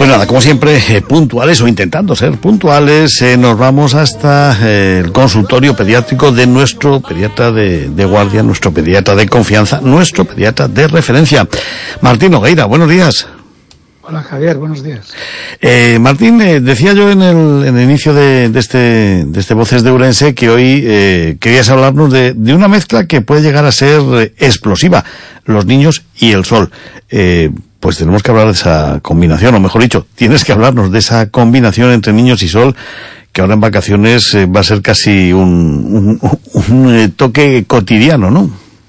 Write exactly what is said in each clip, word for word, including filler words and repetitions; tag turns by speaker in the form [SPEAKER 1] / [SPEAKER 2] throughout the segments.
[SPEAKER 1] Pues nada, como siempre, eh, puntuales o intentando ser puntuales, eh, nos vamos hasta eh, el consultorio pediátrico de nuestro pediatra de, de guardia, nuestro pediatra de confianza, nuestro pediatra de referencia. Martín Nogueira, buenos días.
[SPEAKER 2] Hola Javier, buenos días.
[SPEAKER 1] Eh, Martín, eh, decía yo en el, en el inicio de, de este de este Voces de Ourense que hoy eh, querías hablarnos de, de una mezcla que puede llegar a ser eh, explosiva, los niños y el sol. Eh, pues tenemos que hablar de esa combinación, o mejor dicho, tienes que hablarnos de esa combinación entre niños y sol, que ahora en vacaciones eh, va a ser casi un, un, un, un toque cotidiano, ¿no?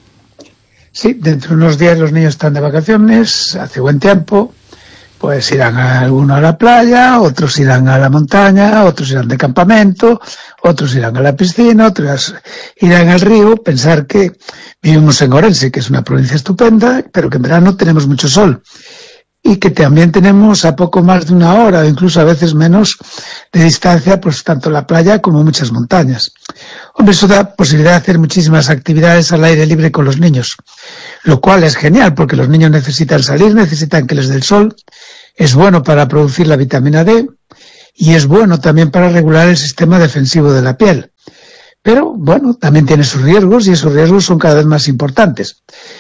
[SPEAKER 2] Sí, dentro de unos días los niños están de vacaciones, hace buen tiempo. Pues irán a, algunos a la playa, otros irán a la montaña, otros irán de campamento, otros irán a la piscina, otros irán al río. Pensar que vivimos en Ourense, que es una provincia estupenda, pero que en verano tenemos mucho sol. Y que también tenemos a poco más de una hora, o incluso a veces menos, de distancia, pues tanto la playa como muchas montañas. Hombre, eso da posibilidad de hacer muchísimas actividades al aire libre con los niños. Lo cual es genial, porque los niños necesitan salir, necesitan que les dé el sol. Es bueno para producir la vitamina D y es bueno también para regular el sistema defensivo de la piel. Pero, bueno, también tiene sus riesgos y esos riesgos son cada vez más importantes.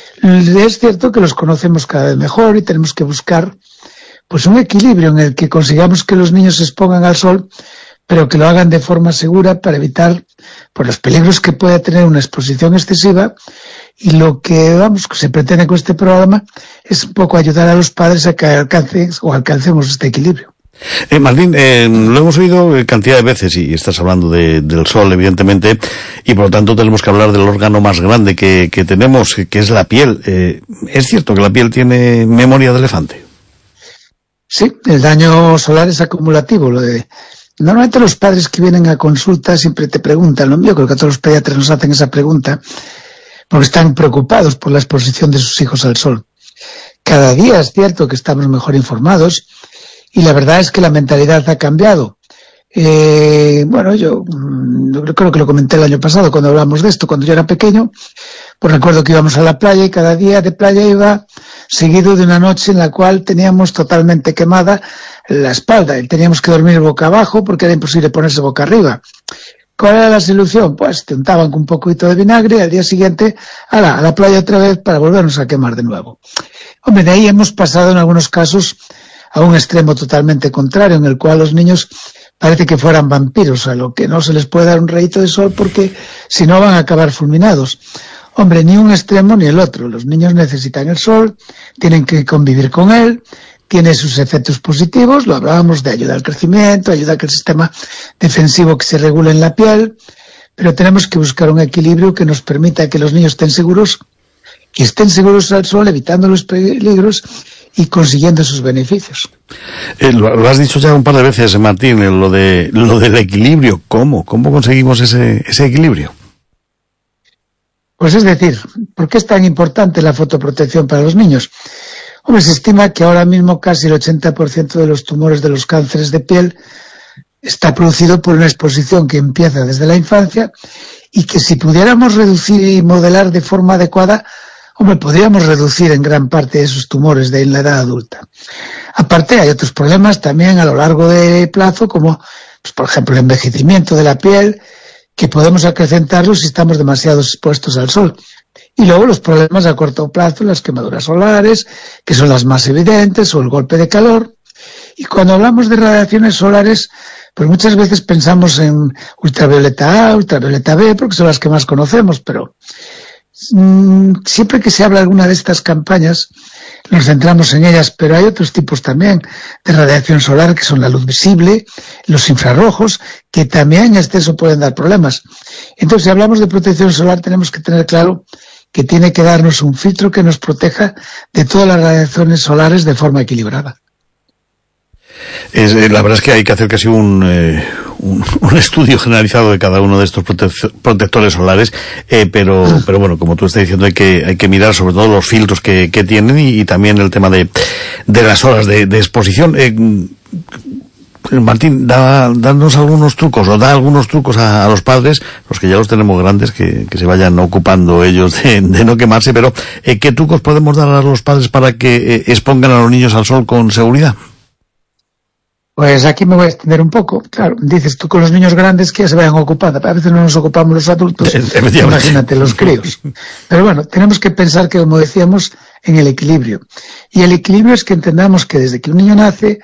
[SPEAKER 2] Es cierto que los conocemos cada vez mejor y tenemos que buscar pues un equilibrio en el que consigamos que los niños se expongan al sol, pero que lo hagan de forma segura para evitar pues, los peligros que puede tener una exposición excesiva. Y lo que vamos que se pretende con este programa es un poco ayudar a los padres a que alcancen o alcancemos este equilibrio.
[SPEAKER 1] Eh, Martín, eh, lo hemos oído cantidad de veces y estás hablando de, del sol, evidentemente, y por lo tanto tenemos que hablar del órgano más grande que, que tenemos, que es la piel. Eh, ¿Es cierto que la piel tiene memoria de elefante?
[SPEAKER 2] Sí, el daño solar es acumulativo. Lo de, normalmente los padres que vienen a consulta siempre te preguntan, ¿no? Yo creo que a todos los pediatras nos hacen esa pregunta, porque están preocupados por la exposición de sus hijos al sol. Cada día es cierto que estamos mejor informados y la verdad es que la mentalidad ha cambiado. Eh, bueno, yo, yo creo que lo comenté el año pasado cuando hablamos de esto, cuando yo era pequeño, pues recuerdo que íbamos a la playa y cada día de playa iba seguido de una noche en la cual teníamos totalmente quemada la espalda y teníamos que dormir boca abajo porque era imposible ponerse boca arriba. ¿Cuál era la solución? Pues te untaban con un poquito de vinagre y al día siguiente a la, a la playa otra vez para volvernos a quemar de nuevo. Hombre, de ahí hemos pasado en algunos casos a un extremo totalmente contrario, en el cual los niños parece que fueran vampiros, a lo que no se les puede dar un rayito de sol porque si no van a acabar fulminados. Hombre, ni un extremo ni el otro. Los niños necesitan el sol, tienen que convivir con él, tiene sus efectos positivos, lo hablábamos de ayuda al crecimiento, ayuda a que el sistema defensivo que se regule en la piel, pero tenemos que buscar un equilibrio que nos permita que los niños estén seguros, que estén seguros al sol, evitando los peligros y consiguiendo sus beneficios.
[SPEAKER 1] Eh, lo, lo has dicho ya un par de veces, Martín, eh, lo de lo del equilibrio. ¿Cómo? ¿Cómo conseguimos ese, ese equilibrio?
[SPEAKER 2] Pues es decir, ¿por qué es tan importante la fotoprotección para los niños? Hombre, se estima que ahora mismo casi el ochenta por ciento de los tumores de los cánceres de piel está producido por una exposición que empieza desde la infancia y que si pudiéramos reducir y modelar de forma adecuada, hombre, podríamos reducir en gran parte esos tumores de en la edad adulta. Aparte, hay otros problemas también a lo largo del plazo, como, pues, por ejemplo, el envejecimiento de la piel, que podemos acrecentarlo si estamos demasiado expuestos al sol. Y luego los problemas a corto plazo, las quemaduras solares, que son las más evidentes, o el golpe de calor. Y cuando hablamos de radiaciones solares, pues muchas veces pensamos en ultravioleta A, ultravioleta B, porque son las que más conocemos, pero mmm, siempre que se habla de alguna de estas campañas, nos centramos en ellas, pero hay otros tipos también de radiación solar, que son la luz visible, los infrarrojos, que también en exceso pueden dar problemas. Entonces, si hablamos de protección solar, tenemos que tener claro que tiene que darnos un filtro que nos proteja de todas las radiaciones solares de forma equilibrada.
[SPEAKER 1] Es, eh, la verdad es que hay que hacer casi un, eh, un, un estudio generalizado de cada uno de estos prote- protectores solares, eh, pero, pero bueno, como tú estás diciendo, hay que, hay que mirar sobre todo los filtros que, que tienen y, y también el tema de, de las horas de, de exposición. Eh, Martín, da, danos algunos trucos, o da algunos trucos a, a los padres, los que ya los tenemos grandes, que, que se vayan ocupando ellos de, de no quemarse, pero eh, ¿qué trucos podemos dar a los padres para que eh, expongan a los niños al sol con seguridad?
[SPEAKER 2] Pues aquí me voy a extender un poco. Claro, dices tú con los niños grandes que ya se vayan ocupando. A veces no nos ocupamos los adultos, imagínate los críos. Pero bueno, tenemos que pensar que, como decíamos, en el equilibrio. Y el equilibrio es que entendamos que desde que un niño nace,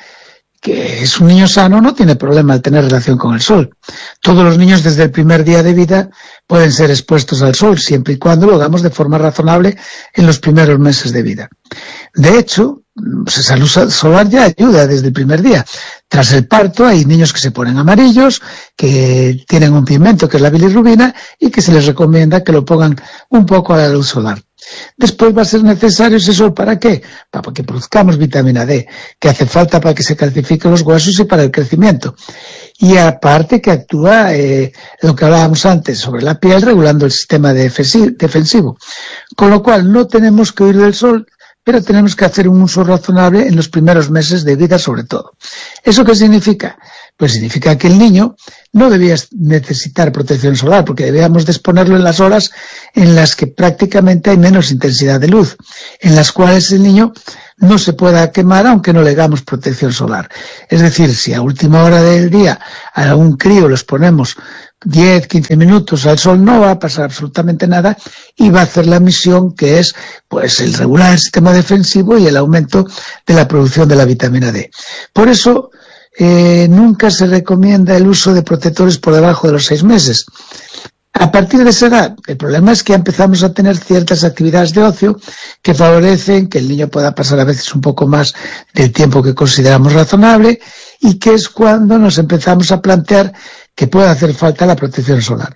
[SPEAKER 2] que es un niño sano, no tiene problema al tener relación con el sol. Todos los niños desde el primer día de vida pueden ser expuestos al sol, siempre y cuando lo hagamos de forma razonable en los primeros meses de vida. De hecho, pues la luz solar ya ayuda desde el primer día. Tras el parto hay niños que se ponen amarillos, que tienen un pigmento que es la bilirrubina y que se les recomienda que lo pongan un poco a la luz solar. Después va a ser necesario ese sol, ¿para qué? Para que produzcamos vitamina D, que hace falta para que se calcifiquen los huesos y para el crecimiento. Y aparte que actúa, eh, lo que hablábamos antes, sobre la piel, regulando el sistema defensivo. Con lo cual no tenemos que huir del sol, pero tenemos que hacer un uso razonable en los primeros meses de vida sobre todo. ¿Eso qué significa? Pues significa que el niño no debía necesitar protección solar, porque debíamos de exponerlo en las horas en las que prácticamente hay menos intensidad de luz, en las cuales el niño no se pueda quemar aunque no le hagamos protección solar. Es decir, si a última hora del día a un crío los ponemos diez, quince minutos al sol, no va a pasar absolutamente nada y va a hacer la misión que es pues el regular el sistema defensivo y el aumento de la producción de la vitamina D. Por eso eh, nunca se recomienda el uso de protectores por debajo de los seis meses. A partir de esa edad, el problema es que ya empezamos a tener ciertas actividades de ocio que favorecen que el niño pueda pasar a veces un poco más del tiempo que consideramos razonable y que es cuando nos empezamos a plantear que puede hacer falta la protección solar.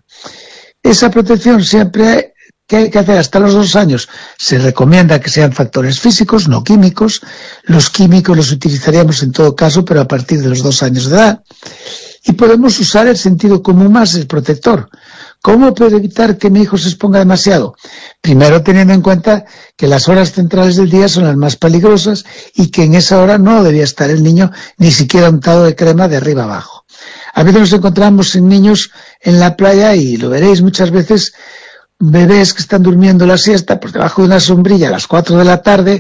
[SPEAKER 2] Esa protección siempre que hay que hacer hasta los dos años. Se recomienda que sean factores físicos, no químicos. Los químicos los utilizaríamos en todo caso, pero a partir de los dos años de edad. Y podemos usar el sentido común más el protector. ¿Cómo puedo evitar que mi hijo se exponga demasiado? Primero teniendo en cuenta que las horas centrales del día son las más peligrosas y que en esa hora no debía estar el niño ni siquiera untado de crema de arriba abajo. A veces nos encontramos en niños en la playa y lo veréis muchas veces, bebés que están durmiendo la siesta pues debajo de una sombrilla a las cuatro de la tarde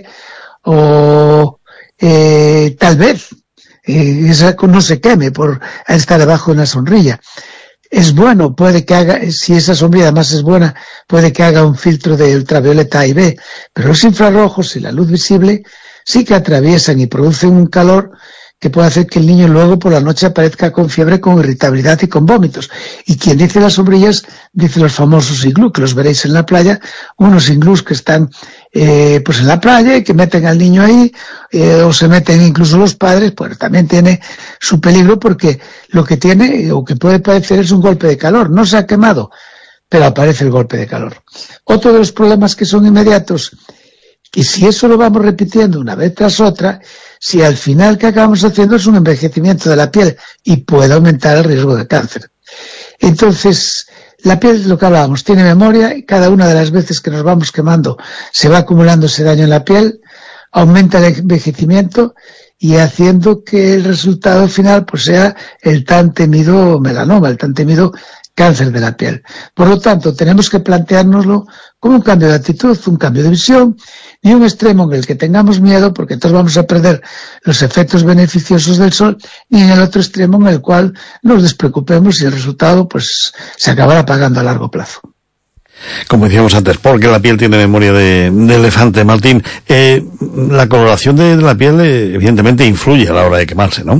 [SPEAKER 2] o eh, tal vez eh, esa no se queme por estar debajo de una sombrilla. Es bueno, puede que haga, si esa sombrilla además es buena, puede que haga un filtro de ultravioleta A y B, pero los infrarrojos y la luz visible sí que atraviesan y producen un calor que puede hacer que el niño luego por la noche aparezca con fiebre, con irritabilidad y con vómitos. Y quien dice las sombrillas, dice los famosos iglú, que los veréis en la playa, unos iglús que están eh, pues en la playa y que meten al niño ahí, eh, o se meten incluso los padres, pues también tiene su peligro porque lo que tiene, o que puede parecer, es un golpe de calor. No se ha quemado, pero aparece el golpe de calor. Otro de los problemas que son inmediatos, y si eso lo vamos repitiendo una vez tras otra, si al final que acabamos haciendo es un envejecimiento de la piel y puede aumentar el riesgo de cáncer. Entonces, la piel, lo que hablábamos, tiene memoria y cada una de las veces que nos vamos quemando se va acumulando ese daño en la piel, aumenta el envejecimiento y haciendo que el resultado final pues sea el tan temido melanoma, el tan temido cáncer de la piel. Por lo tanto, tenemos que planteárnoslo como un cambio de actitud, un cambio de visión, ni un extremo en el que tengamos miedo, porque entonces vamos a perder los efectos beneficiosos del sol, ni en el otro extremo en el cual nos despreocupemos y el resultado pues se acabará pagando a largo plazo.
[SPEAKER 1] Como decíamos antes, porque la piel tiene memoria de, de elefante, Martín. Eh, la coloración de, de la piel eh, evidentemente influye a la hora de quemarse, ¿no?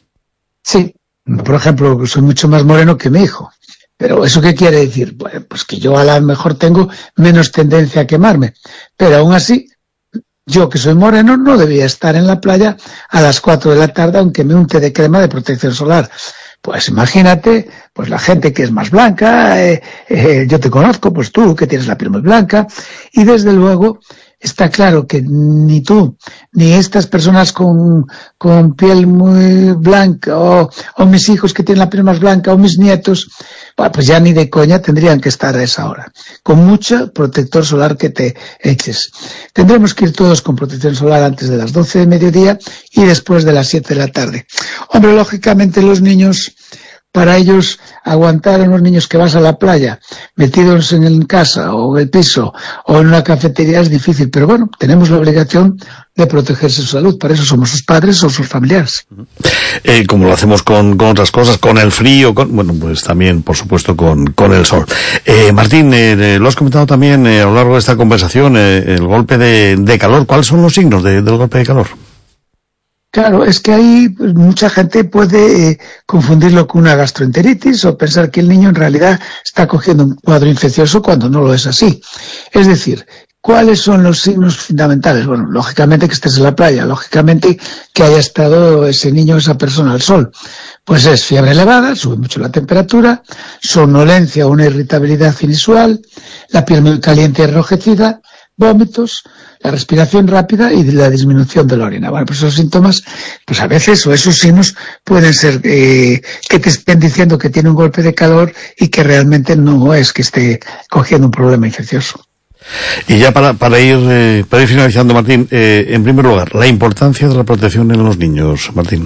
[SPEAKER 2] Sí. Por ejemplo, soy mucho más moreno que mi hijo. Pero ¿eso qué quiere decir? Bueno, pues que yo a lo mejor tengo menos tendencia a quemarme. Pero aún así, yo que soy moreno no debía estar en la playa a las cuatro de la tarde aunque me unte de crema de protección solar. Pues imagínate, pues la gente que es más blanca, eh, eh, yo te conozco, pues tú que tienes la piel muy blanca, y desde luego está claro que ni tú, ni estas personas con, con piel muy blanca, o, o mis hijos que tienen la piel más blanca, o mis nietos, pues ya ni de coña tendrían que estar a esa hora. Con mucho protector solar que te eches. Tendremos que ir todos con protección solar antes de las doce de mediodía y después de las siete de la tarde. Hombre, lógicamente los niños, para ellos aguantar a unos niños que vas a la playa, metidos en casa o en el piso o en una cafetería es difícil, pero bueno, tenemos la obligación de protegerse su salud. Para eso somos sus padres o sus familiares.
[SPEAKER 1] Eh, como lo hacemos con, con otras cosas, con el frío, con, bueno, pues también, por supuesto, con, con el sol. Eh, Martín, eh, lo has comentado también eh, a lo largo de esta conversación, eh, el golpe de, de calor. ¿Cuáles son los signos de, del golpe de calor?
[SPEAKER 2] Claro, es que ahí pues, mucha gente puede eh, confundirlo con una gastroenteritis o pensar que el niño en realidad está cogiendo un cuadro infeccioso cuando no lo es así. Es decir, ¿cuáles son los signos fundamentales? Bueno, lógicamente que estés en la playa, lógicamente que haya estado ese niño o esa persona al sol. Pues es fiebre elevada, sube mucho la temperatura, somnolencia o una irritabilidad inusual, la piel muy caliente y enrojecida, vómitos, la respiración rápida y la disminución de la orina. Bueno, pues esos síntomas, pues a veces, o esos signos pueden ser eh, que te estén diciendo que tiene un golpe de calor y que realmente no es que esté cogiendo un problema infeccioso.
[SPEAKER 1] Y ya para, para ir eh, para ir finalizando, Martín, eh, en primer lugar, la importancia de la protección en los niños, Martín.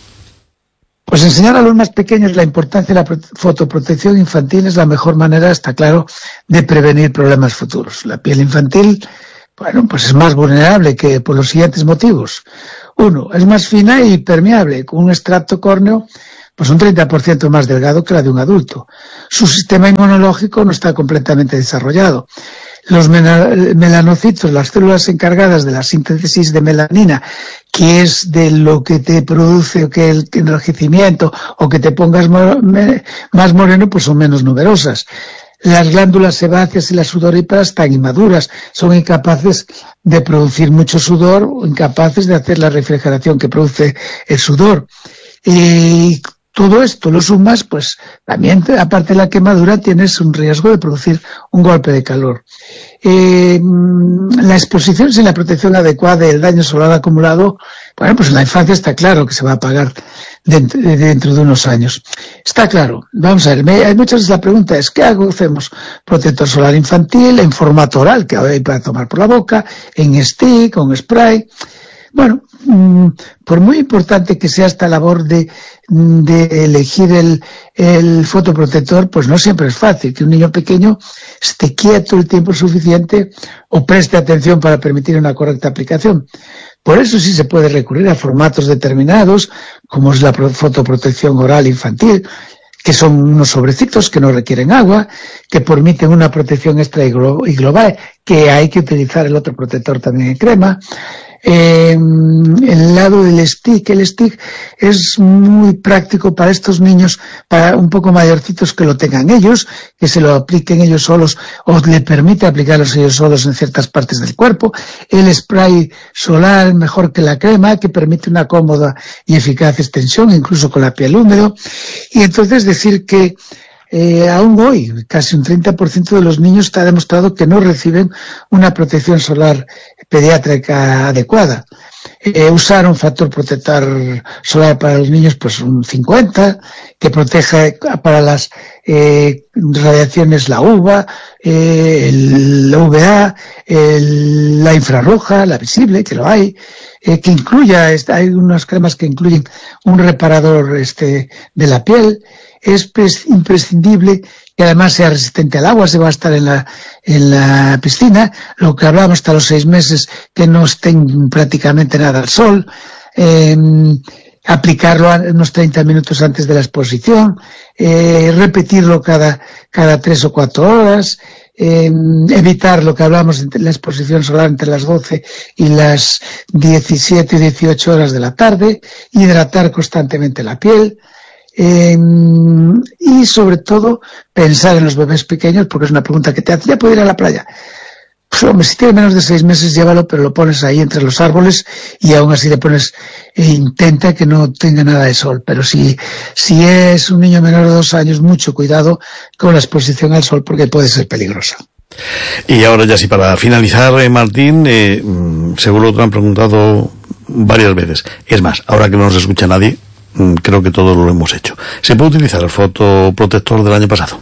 [SPEAKER 2] Pues enseñar a los más pequeños la importancia de la fotoprotección infantil es la mejor manera, está claro, de prevenir problemas futuros. La piel infantil, bueno, pues es más vulnerable que por los siguientes motivos. Uno, es más fina y permeable, con un extracto córneo pues un treinta por ciento más delgado que la de un adulto. Su sistema inmunológico no está completamente desarrollado. Los melanocitos, las células encargadas de la síntesis de melanina, que es de lo que te produce que el enrojecimiento o que te pongas más moreno, pues son menos numerosas. Las glándulas sebáceas y las sudoríparas están inmaduras, son incapaces de producir mucho sudor o incapaces de hacer la refrigeración que produce el sudor. Y todo esto lo sumas, pues también, aparte de la quemadura, tienes un riesgo de producir un golpe de calor. Eh, la exposición sin la protección adecuada y el daño solar acumulado, bueno, pues en la infancia está claro que se va a pagar dentro, dentro de unos años. Está claro. Vamos a ver, me, hay muchas veces la pregunta es, ¿qué hago? Hacemos protector solar infantil en formato oral, que hay para tomar por la boca, en stick, con spray. Bueno, por muy importante que sea esta labor de, de elegir el, el fotoprotector, pues no siempre es fácil que un niño pequeño esté quieto el tiempo suficiente o preste atención para permitir una correcta aplicación. Por eso sí se puede recurrir a formatos determinados, como es la fotoprotección oral infantil, que son unos sobrecitos que no requieren agua, que permiten una protección extra y global, que hay que utilizar el otro protector también en crema. Eh, el lado del stick, el stick es muy práctico para estos niños, para un poco mayorcitos que lo tengan ellos, que se lo apliquen ellos solos o le permite aplicarlos ellos solos en ciertas partes del cuerpo. El spray solar mejor que la crema, que permite una cómoda y eficaz extensión, incluso con la piel húmedo. Y entonces decir que Eh, aún hoy, casi un treinta por ciento de los niños está demostrado que no reciben una protección solar pediátrica adecuada. Eh, usar un factor protector solar para los niños, pues un cincuenta, que proteja para las eh, radiaciones la U V A, eh, el, la U V A, el, la infrarroja, la visible, que lo hay, eh, que incluya, hay unas cremas que incluyen un reparador este de la piel. Es imprescindible que además sea resistente al agua, se va a estar en la, en la piscina, lo que hablamos hasta los seis meses, que no estén prácticamente nada al sol, eh, aplicarlo unos treinta minutos antes de la exposición, eh, repetirlo cada, cada tres o cuatro horas, eh, evitar lo que hablamos de la exposición solar entre las doce y las diecisiete y dieciocho horas de la tarde, hidratar constantemente la piel. Eh, y sobre todo pensar en los bebés pequeños, porque es una pregunta que te hacía, ¿puedo ir a la playa? Pues hombre, si tiene menos de seis meses llévalo, pero lo pones ahí entre los árboles y aún así le pones, e intenta que no tenga nada de sol, pero si, si es un niño menor de dos años, mucho cuidado con la exposición al sol porque puede ser peligrosa.
[SPEAKER 1] Y ahora ya sí, para finalizar, eh, Martín, eh, seguro te han preguntado varias veces, es más, ahora que no nos escucha nadie, creo que todos lo hemos hecho. ¿Se puede utilizar el fotoprotector del año pasado?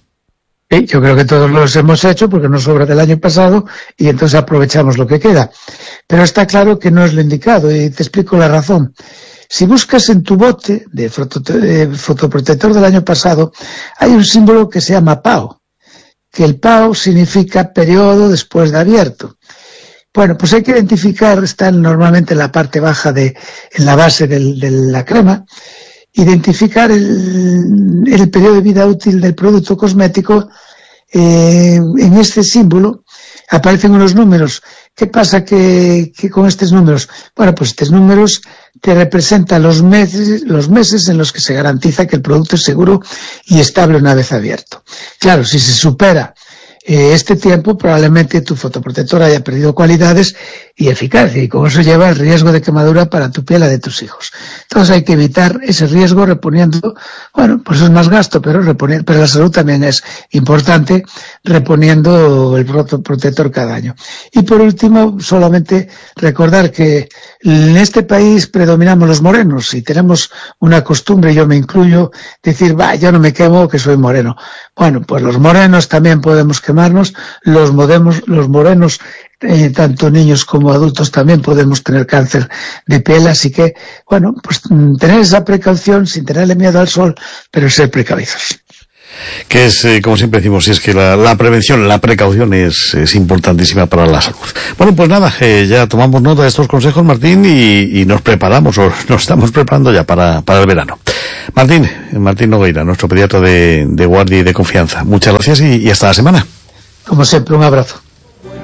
[SPEAKER 2] Sí, yo creo que todos los hemos hecho porque nos sobra del año pasado y entonces aprovechamos lo que queda. Pero está claro que no es lo indicado y te explico la razón. Si buscas en tu bote de fotoprotector del año pasado, hay un símbolo que se llama P A O, que el P A O significa periodo después de abierto. Bueno, pues hay que identificar, están normalmente en la parte baja de, en la base del, de la crema, identificar el, el periodo de vida útil del producto cosmético. Eh, en este símbolo aparecen unos números. ¿Qué pasa que, que con estos números? Bueno, pues estos números te representan los meses, los meses en los que se garantiza que el producto es seguro y estable una vez abierto. Claro, si se supera eh, este tiempo, probablemente tu fotoprotector haya perdido cualidades y eficacia, y con eso lleva el riesgo de quemadura para tu piel, la de tus hijos. Entonces hay que evitar ese riesgo reponiendo, bueno, pues es más gasto, pero reponiendo, pero la salud también es importante, reponiendo el fotoprotector cada año. Y por último, solamente recordar que en este país predominamos los morenos y tenemos una costumbre, yo me incluyo, decir, va, yo no me quemo que soy moreno. Bueno, pues los morenos también podemos quemarnos, los, modemos, los morenos, eh, tanto niños como adultos, también podemos tener cáncer de piel, así que, bueno, pues tener esa precaución sin tenerle miedo al sol, pero ser precavidos.
[SPEAKER 1] Que es, eh, como siempre decimos, es que la, la prevención, la precaución es, es importantísima para la salud. Bueno, pues nada, eh, ya tomamos nota de estos consejos, Martín, y, y nos preparamos, o nos estamos preparando ya para, para el verano. Martín, Martín Nogueira, nuestro pediatra de, de guardia y de confianza. Muchas gracias y, y hasta la semana.
[SPEAKER 2] Como siempre, un abrazo.